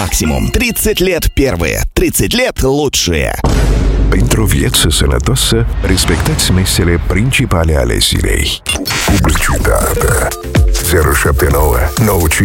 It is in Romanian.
Maximum. 30 lет первые, 30 lет lучшие. Pentru viață sănătoasă, respectați mesele principale ale zilei. Publicitate 079 95